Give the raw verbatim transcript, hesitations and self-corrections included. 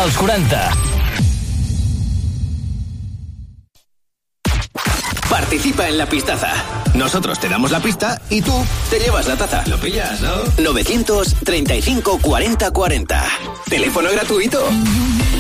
als quaranta. Participa en la pistaza. Nosotros te damos la pista y tú te llevas la taza. ¿Lo pillas, no? novecientos treinta y cinco cuarenta cuarenta. Teléfono gratuito.